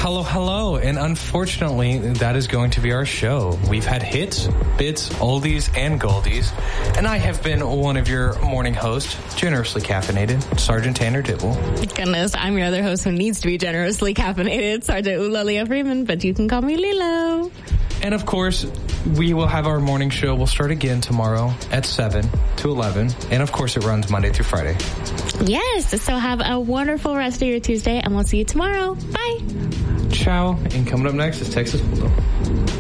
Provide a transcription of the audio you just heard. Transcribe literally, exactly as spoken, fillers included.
hello, hello. And unfortunately, that is going to be our show. We've had hits, bits, oldies, and goldies. And I have been one of your morning hosts, generously caffeinated, Sergeant Tanner Dibble. Goodness, I'm your other host who needs to be generously caffeinated, Sergeant Eulalia Freeman, but you can call me Lilo. And of course, we will have our morning show. We'll start again tomorrow at seven to eleven. And of course, it runs Monday through Friday. Yes, so have a wonderful rest of your Tuesday, and we'll see you tomorrow. Bye. Ciao. And coming up next is Texas Bulldog.